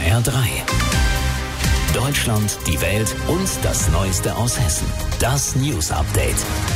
HR3. Deutschland, die Welt und das Neueste aus Hessen. Das News Update.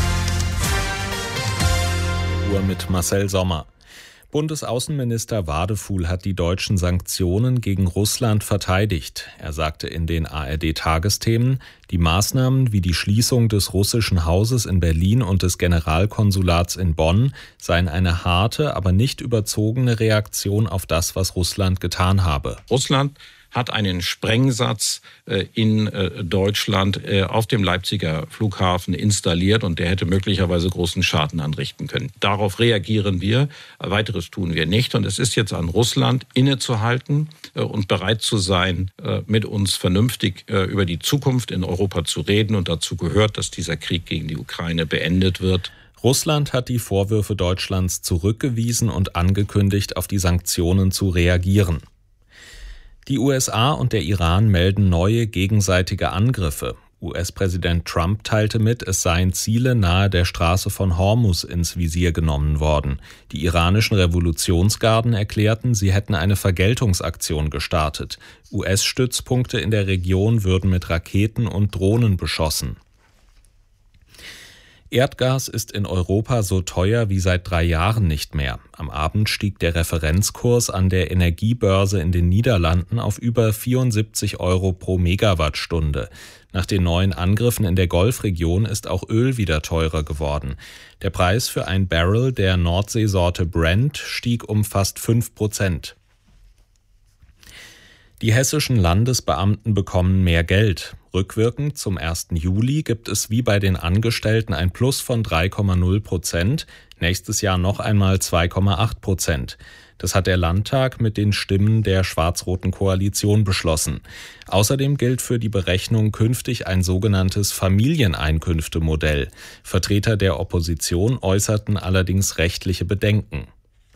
Mit Marcel Sommer. Bundesaußenminister Wadefuhl hat die deutschen Sanktionen gegen Russland verteidigt. Er sagte in den ARD-Tagesthemen, die Maßnahmen wie die Schließung des russischen Hauses in Berlin und des Generalkonsulats in Bonn seien eine harte, aber nicht überzogene Reaktion auf das, was Russland getan habe. Russland hat einen Sprengsatz in Deutschland auf dem Leipziger Flughafen installiert und der hätte möglicherweise großen Schaden anrichten können. Darauf reagieren wir, weiteres tun wir nicht und es ist jetzt an Russland innezuhalten und bereit zu sein, mit uns vernünftig über die Zukunft in Europa zu reden und dazu gehört, dass dieser Krieg gegen die Ukraine beendet wird. Russland hat die Vorwürfe Deutschlands zurückgewiesen und angekündigt, auf die Sanktionen zu reagieren. Die USA und der Iran melden neue gegenseitige Angriffe. US-Präsident Trump teilte mit, es seien Ziele nahe der Straße von Hormuz ins Visier genommen worden. Die iranischen Revolutionsgarden erklärten, sie hätten eine Vergeltungsaktion gestartet. US-Stützpunkte in der Region würden mit Raketen und Drohnen beschossen. Erdgas ist in Europa so teuer wie seit 3 Jahren nicht mehr. Am Abend stieg der Referenzkurs an der Energiebörse in den Niederlanden auf über 74 € pro Megawattstunde. Nach den neuen Angriffen in der Golfregion ist auch Öl wieder teurer geworden. Der Preis für ein Barrel der Nordseesorte Brent stieg um fast 5%. Die hessischen Landesbeamten bekommen mehr Geld. Rückwirkend zum 1. Juli gibt es wie bei den Angestellten ein Plus von 3,0%, nächstes Jahr noch einmal 2,8%. Das hat der Landtag mit den Stimmen der schwarz-roten Koalition beschlossen. Außerdem gilt für die Berechnung künftig ein sogenanntes Familieneinkünftemodell. Vertreter der Opposition äußerten allerdings rechtliche Bedenken.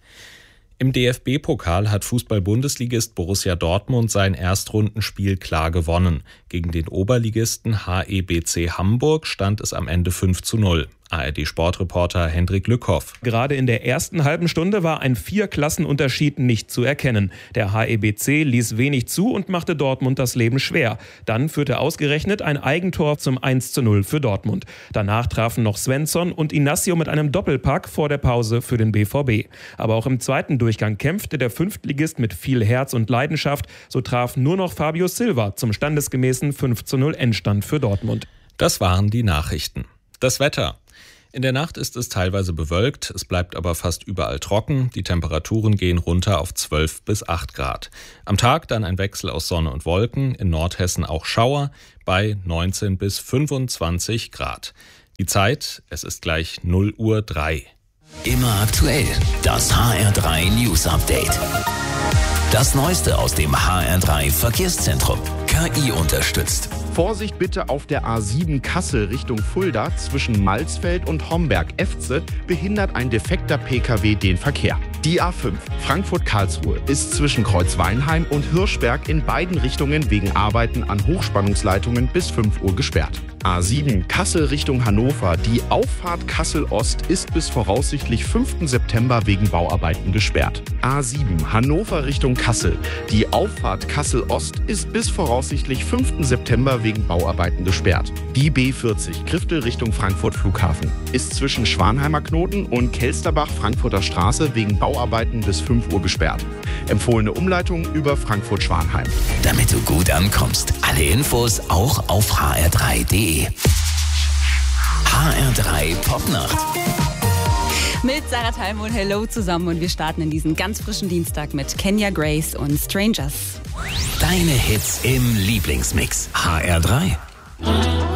Im DFB-Pokal hat Fußball-Bundesligist Borussia Dortmund sein Erstrundenspiel klar gewonnen. Gegen den Oberligisten HEBC Hamburg stand es am Ende 5:0. ARD-Sportreporter Hendrik Lückhoff. Gerade in der ersten halben Stunde war ein 4-Klassenunterschied nicht zu erkennen. Der HEBC ließ wenig zu und machte Dortmund das Leben schwer. Dann führte ausgerechnet ein Eigentor zum 1:0 für Dortmund. Danach trafen noch Svensson und Inacio mit einem Doppelpack vor der Pause für den BVB. Aber auch im zweiten Durchgang kämpfte der Fünftligist mit viel Herz und Leidenschaft. So traf nur noch Fabio Silva zum standesgemäßen 5:0 Endstand für Dortmund. Das waren die Nachrichten. Das Wetter. In der Nacht ist es teilweise bewölkt, es bleibt aber fast überall trocken. Die Temperaturen gehen runter auf 12 bis 8 Grad. Am Tag dann ein Wechsel aus Sonne und Wolken, in Nordhessen auch Schauer bei 19 bis 25 Grad. Die Zeit, es ist gleich 0:03. Immer aktuell, das HR3 News Update. Das Neueste aus dem HR3 Verkehrszentrum. KI unterstützt. Vorsicht bitte auf der A7 Kassel Richtung Fulda zwischen Malsfeld und Homberg-Efze behindert ein defekter Pkw den Verkehr. Die A5 Frankfurt-Karlsruhe ist zwischen Kreuzweinheim und Hirschberg in beiden Richtungen wegen Arbeiten an Hochspannungsleitungen bis 5 Uhr gesperrt. A7 Kassel Richtung Hannover. Die Auffahrt Kassel-Ost ist bis voraussichtlich 5. September wegen Bauarbeiten gesperrt. A7 Hannover Richtung Kassel. Die Auffahrt Kassel-Ost ist bis voraussichtlich 5. September wegen Bauarbeiten gesperrt. Die B40 Kriftel Richtung Frankfurt Flughafen ist zwischen Schwanheimer Knoten und Kelsterbach Frankfurter Straße wegen Bauarbeiten bis 5 Uhr gesperrt. Empfohlene Umleitung über Frankfurt-Schwanheim. Damit du gut ankommst, alle Infos auch auf hr3.de. HR3 Popnacht. Mit Sarah Thalm und Hello zusammen und wir starten in diesen ganz frischen Dienstag mit Kenya Grace und Strangers. Deine Hits im Lieblingsmix. HR3.